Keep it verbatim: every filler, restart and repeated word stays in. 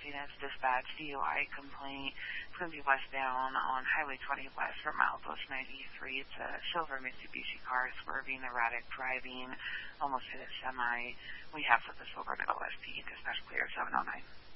units dispatched D U I complaint. It's going to be westbound on Highway twenty west from Outpost ninety-three. It's a silver Mitsubishi car swerving, erratic driving, almost hit a semi. We have put this over to O S P. Dispatch clear seven oh nine.